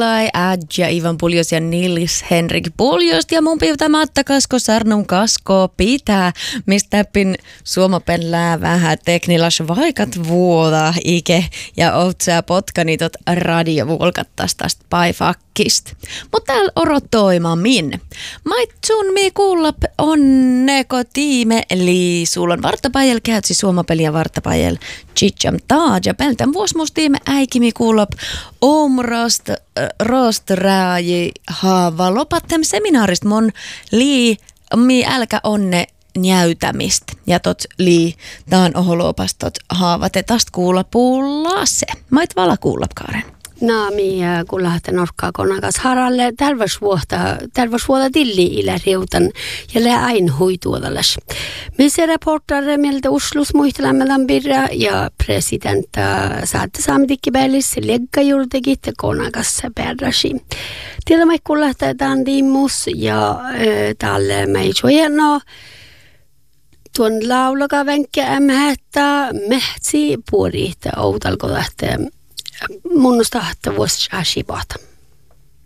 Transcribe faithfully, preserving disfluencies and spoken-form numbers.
Nikolai Adja, Ivan Puljos ja Nils Henrik Puljost ja mun pitämättä kasko sarnun kasko pitää, mistä pin suomapen lää vähän teknilas vaikat vuoda ike ja otsää potkanitot radiovuolkattas tästä paifakkist. Mutta täällä orotoima minne. Maitsun mi kuullap onneko tiime li sullon vartapajel käytsi suomapeliä vartapajel chicham taaja peltän vuosmustiime äikimi kuullap omrost rostraaji haava lopattem seminaarist mon lii mi älkä onne näytämist ja tot lii taan oholopastot haavate tast kuulla pullase. Mait vala kuullapkaaren. Naami kuulahta norkkaa konakas haralle terveysvuotta terveysvuotta tilli illä reutan ja lää ain huituodalas. Missä reportare mieltä Uslus muistelemään birra ja presidentta saatte saamitikkipäällis legga juurtekit konakas perrasi. Tiedämme kuulahta tämän dimmus ja tälle meijojeno tuon laulaga vänkkä ämhättä mehtsi puoliita outalko lähtee. Munnusta, että vuosi asiaa.